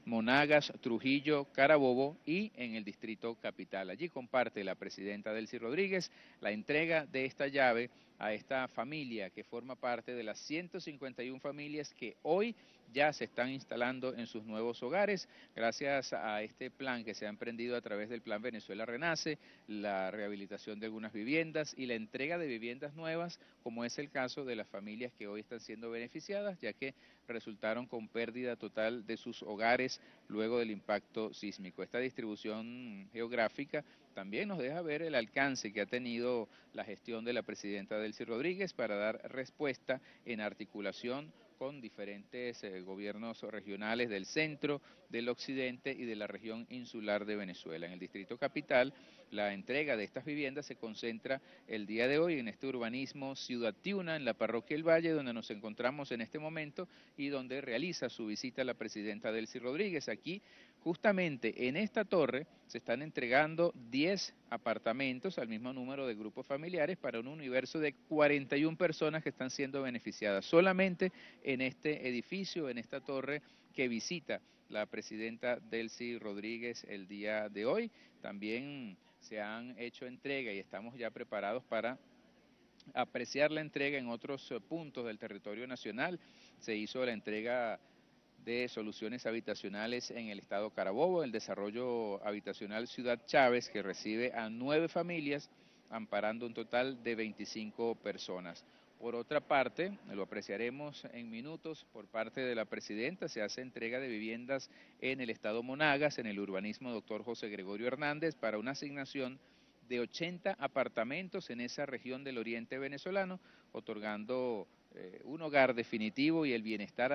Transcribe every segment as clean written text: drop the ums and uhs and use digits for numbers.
Monagas, Trujillo, Carabobo y en el Distrito Capital. Allí comparte la presidenta Delcy Rodríguez la entrega de esta llave a esta familia que forma parte de las 151 familias que hoy ya se están instalando en sus nuevos hogares gracias a este plan que se ha emprendido a través del Plan Venezuela Renace, la rehabilitación de algunas viviendas y la entrega de viviendas nuevas, como es el caso de las familias que hoy están siendo beneficiadas, ya que resultaron con pérdida total de sus hogares luego del impacto sísmico. Esta distribución geográfica también nos deja ver el alcance que ha tenido la gestión de la presidenta Delcy Rodríguez para dar respuesta en articulación con diferentes gobiernos regionales del centro, del occidente y de la región insular de Venezuela. En el Distrito Capital, la entrega de estas viviendas se concentra el día de hoy en este urbanismo Ciudad Tiuna, en la parroquia El Valle, donde nos encontramos en este momento y donde realiza su visita la presidenta Delcy Rodríguez. Aquí, justamente en esta torre, se están entregando 10 apartamentos al mismo número de grupos familiares para un universo de 41 personas que están siendo beneficiadas solamente en este edificio, en esta torre que visita la presidenta Delcy Rodríguez el día de hoy. También se han hecho entrega y estamos ya preparados para apreciar la entrega en otros puntos del territorio nacional. Se hizo la entrega de soluciones habitacionales en el estado Carabobo, el desarrollo habitacional Ciudad Chávez, que recibe a 9 familias, amparando un total de 25 personas. Por otra parte, lo apreciaremos en minutos por parte de la presidenta, se hace entrega de viviendas en el estado Monagas, en el urbanismo Dr. José Gregorio Hernández, para una asignación de 80 apartamentos en esa región del oriente venezolano, otorgando un hogar definitivo y el bienestar a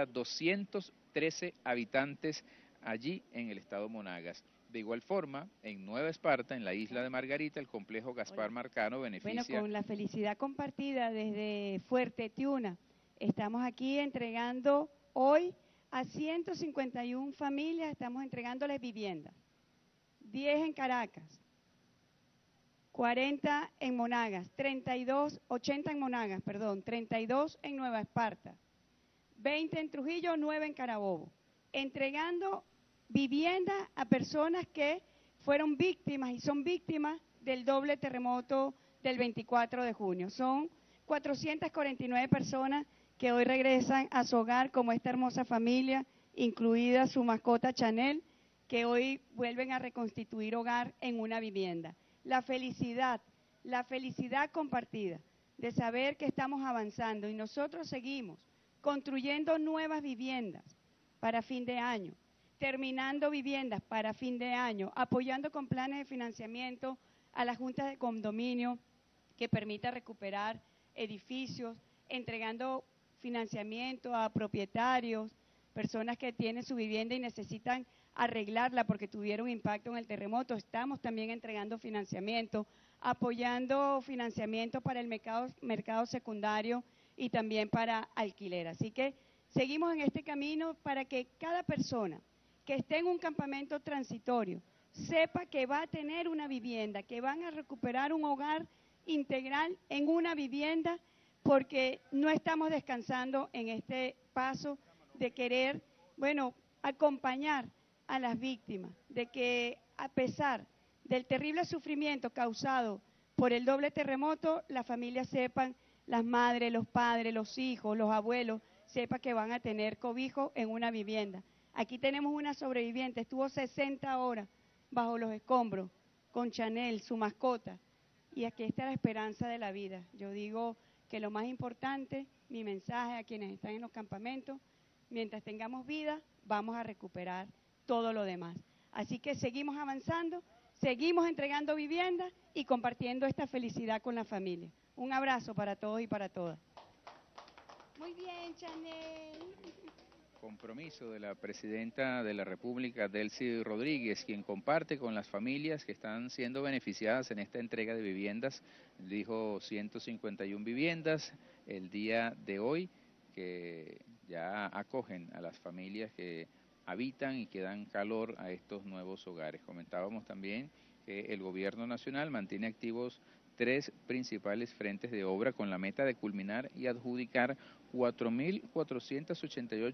213 habitantes allí en el estado Monagas. De igual forma, en Nueva Esparta, en la isla de Margarita, el complejo Gaspar Marcano beneficia... Bueno, con la felicidad compartida desde Fuerte Tiuna, estamos aquí entregando hoy a 151 familias, estamos entregándoles viviendas, 10 en Caracas, 40 en Monagas, 80 en Monagas, 32 en Nueva Esparta, 20 en Trujillo, 9 en Carabobo, entregando viviendas a personas que fueron víctimas y son víctimas del doble terremoto del 24 de junio. Son 449 personas que hoy regresan a su hogar como esta hermosa familia, incluida su mascota Chanel, que hoy vuelven a reconstituir hogar en una vivienda. La felicidad compartida de saber que estamos avanzando y nosotros seguimos construyendo nuevas viviendas para fin de año, terminando viviendas para fin de año, apoyando con planes de financiamiento a las juntas de condominio que permita recuperar edificios, entregando financiamiento a propietarios, personas que tienen su vivienda y necesitan arreglarla porque tuvieron impacto en el terremoto. Estamos también entregando financiamiento, apoyando financiamiento para el mercado secundario y también para alquiler. Así que seguimos en este camino para que cada persona que esté en un campamento transitorio sepa que va a tener una vivienda, que van a recuperar un hogar integral en una vivienda, porque no estamos descansando en este paso de querer, acompañar a las víctimas, de que a pesar del terrible sufrimiento causado por el doble terremoto, las familias sepan, las madres, los padres, los hijos, los abuelos, sepan que van a tener cobijo en una vivienda. Aquí tenemos una sobreviviente, estuvo 60 horas bajo los escombros, con Chanel, su mascota, y aquí está la esperanza de la vida. Yo digo que lo más importante, mi mensaje a quienes están en los campamentos, mientras tengamos vida, vamos a recuperar todo lo demás. Así que seguimos avanzando, seguimos entregando viviendas y compartiendo esta felicidad con la familia. Un abrazo para todos y para todas. Muy bien, Chanel. Compromiso de la presidenta de la República, Delcy Rodríguez, quien comparte con las familias que están siendo beneficiadas en esta entrega de viviendas. Dijo 151 viviendas el día de hoy, que ya acogen a las familias que habitan y que dan calor a estos nuevos hogares. Comentábamos también que el gobierno nacional mantiene activos 3 principales frentes de obra con la meta de culminar y adjudicar 4.488